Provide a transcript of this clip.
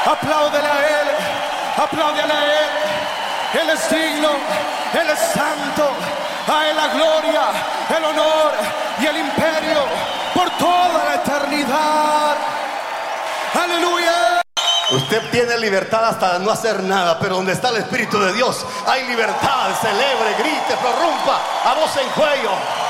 Apláudele a Él, apláudele a Él. Él es digno, Él es santo. A Él la gloria, el honor y el imperio por toda la eternidad. Aleluya. Usted tiene libertad hasta no hacer nada, pero donde está el Espíritu de Dios hay libertad. Celebre, grite, prorrumpa a voz en cuello.